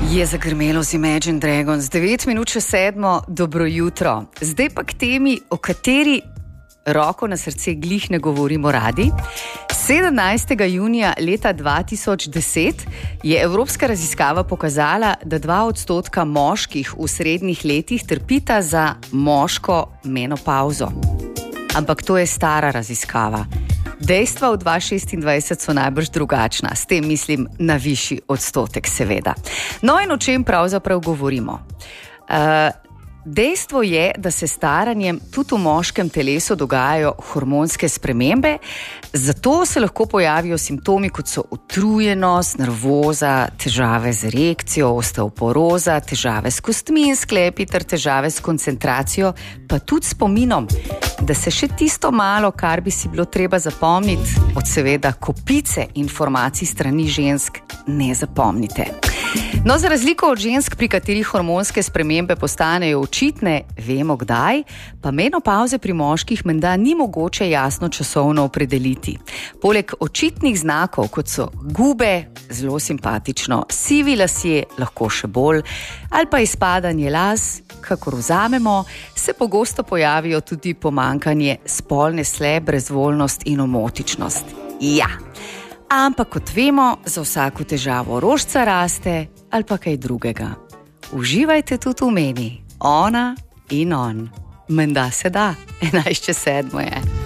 Je zagrmelo z Imagine Dragons, 9 minut še 7, dobro jutro. Zdaj pa k temi, o kateri roko na srce glih ne govorimo radi. 17. junija leta 2010 je evropska raziskava pokazala, da 2% moških v srednjih letih trpita za moško menopavzo. Ampak to je stara raziskava. Dejstva v 2026 so najbrž drugačna, s tem mislim na višji odstotek seveda. No in o čem pravzaprav govorimo? Dejstvo je, da se staranjem tudi v moškem telesu dogajajo hormonske spremembe, zato se lahko pojavijo simptomi, kot so utrujenost, nervoza, težave z erekcijo, osteoporoza, težave s kostmi in sklepi ter težave s koncentracijo, pa tudi spominom, da se še tisto malo, kar bi si bilo treba zapomniti, od seveda kopice informacij strani žensk, ne zapomnite. No, za razliko od žensk, pri katerih hormonske spremembe postanejo očitne, vemo kdaj, pa menopavze pri moških menda ni mogoče jasno časovno opredeliti. Poleg očitnih znakov, kot so gube, zelo simpatično, sivi lasje, lahko še bolj, ali pa izpadanje las, kakor vzamemo, se pogosto pojavijo tudi pomanjkanje spolne sle, brezvoljnost in omotičnost. Ja. Ampak kot vemo, za vsako težavo rožica raste ali pa kaj drugega. Uživajte tudi v meni, ona in on. Menda se da, 11:07 je.